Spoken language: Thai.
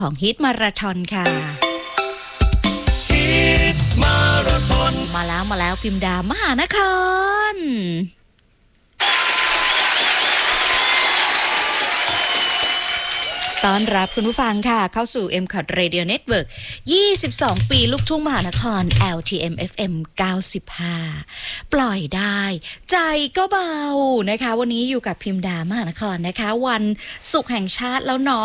ของฮิตมาราธอนค่ะฮิตมาราธอนมาแล้วพิมดามหานครต้อนรับคุณผู้ฟังค่ะเข้าสู่ MCOT Radio Network 22 ปีลูกทุ่งมหานคร LTM FM 95 ปล่อยได้ใจก็เบานะคะวันนี้อยู่กับพิมดามหานครนะคะวันศุกร์แห่งชาติแล้วเนาะ